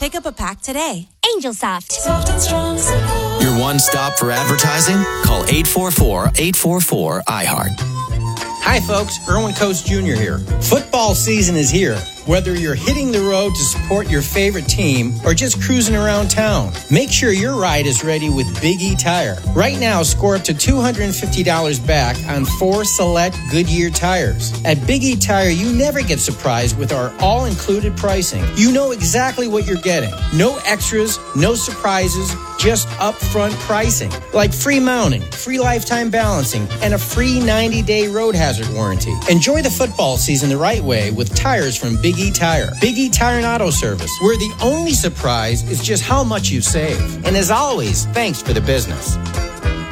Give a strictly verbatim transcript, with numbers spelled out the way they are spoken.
Pick up a pack today. Angel Soft. Soft and strong support. Your one stop for advertising? Call eight four four, eight four four, I heart. Hi, folks. Erwin Coates Junior here. Football season is here. Whether you're hitting the road to support your favorite team or just cruising around town, make sure your ride is ready with Big E Tire. Right now, score up to two hundred fifty dollars back on four select Goodyear tires. At Big E Tire, you never get surprised with our all-included pricing. You know exactly what you're getting. No extras, no surprises, just upfront pricing. Like free mounting, free lifetime balancing, and a free ninety-day road hazard warranty. Enjoy the football season the right way with tires from Big E Tire. Big E Tire and Auto Service, where the only surprise is just how much you save. And as always, thanks for the business.